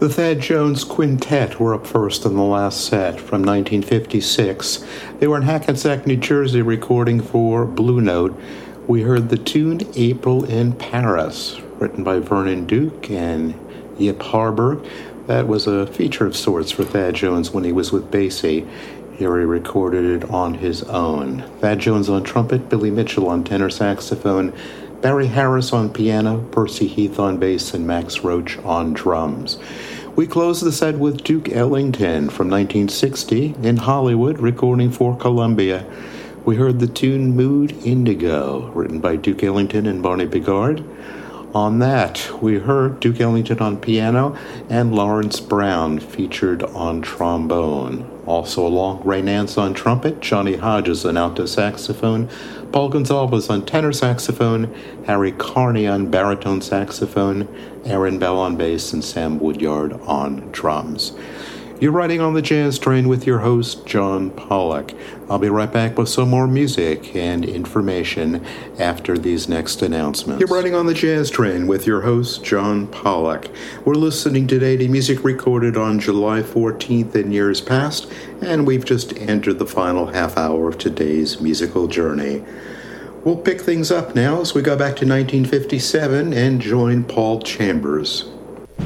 The Thad Jones Quintet were up first in the last set from 1956. They were in Hackensack, New Jersey, recording for Blue Note. We heard the tune April in Paris, written by Vernon Duke and Yip Harburg. That was a feature of sorts for Thad Jones when he was with Basie. Here he recorded it on his own. Thad Jones on trumpet, Billy Mitchell on tenor saxophone, Barry Harris on piano, Percy Heath on bass, and Max Roach on drums. We closed the set with Duke Ellington from 1960 in Hollywood, recording for Columbia. We heard the tune Mood Indigo, written by Duke Ellington and Barney Bigard. On that, we heard Duke Ellington on piano and Lawrence Brown featured on trombone. Also along, Ray Nance on trumpet, Johnny Hodges on alto saxophone, Paul Gonsalves on tenor saxophone, Harry Carney on baritone saxophone, Aaron Bell on bass, and Sam Woodyard on drums. You're riding on the Jazz Train with your host, John Pollock. I'll be right back with some more music and information after these next announcements. You're riding on the Jazz Train with your host, John Pollock. We're listening today to music recorded on July 14th in years past, and we've just entered the final half hour of today's musical journey. We'll pick things up now as we go back to 1957 and join Paul Chambers.